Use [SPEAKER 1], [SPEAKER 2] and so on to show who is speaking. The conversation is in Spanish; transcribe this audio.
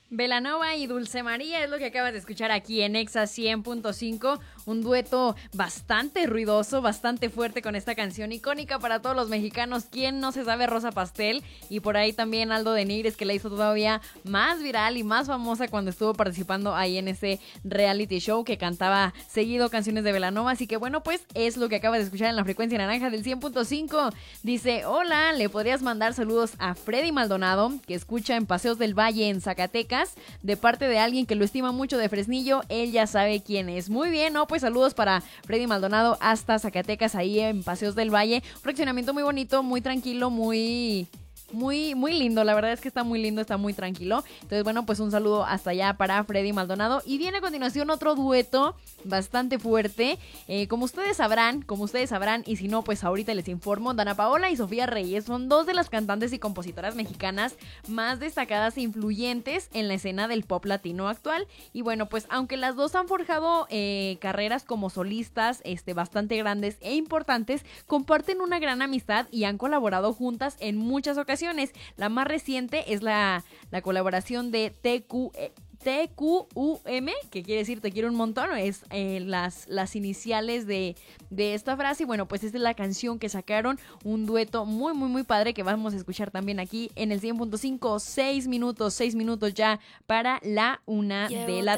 [SPEAKER 1] Belanova y Dulce María es lo que acabas de escuchar aquí en Exa 100.5, un dueto bastante ruidoso, bastante fuerte con esta canción icónica para todos los mexicanos. ¿Quién no se sabe Rosa Pastel? Y por ahí también Aldo de Nigres, que la hizo todavía más viral y más famosa cuando estuvo participando ahí en ese reality show que cantaba seguido canciones de Belanova. Así que bueno, pues es lo que acabas de escuchar en la frecuencia naranja del 100.5. Dice, hola, ¿le podrías mandar saludos a Freddy Maldonado, que escucha en Paseos del Valle en Zacatecas, de parte de alguien que lo estima mucho de Fresnillo? Él ya sabe quién es. Muy bien, ¿no? Pues saludos para Freddy Maldonado hasta Zacatecas, ahí en Paseos del Valle. Un fraccionamiento muy bonito, muy tranquilo, muy lindo. La verdad es que está muy lindo, está muy tranquilo. Entonces, bueno, pues un saludo hasta allá para Freddy Maldonado. Y viene a continuación otro dueto bastante fuerte. Como ustedes sabrán, y si no, pues ahorita les informo, Dana Paola y Sofía Reyes son dos de las cantantes y compositoras mexicanas más destacadas e influyentes en la escena del pop latino actual. Y bueno, pues aunque las dos han forjado carreras como solistas bastante grandes e importantes, comparten una gran amistad y han colaborado juntas en muchas ocasiones. La más reciente es la colaboración de TQUM, que quiere decir te quiero un montón, es las iniciales de esta frase. Y bueno, pues esta es la canción que sacaron, un dueto muy padre que vamos a escuchar también aquí en el 100.5. 6 minutos ya para la 1 de la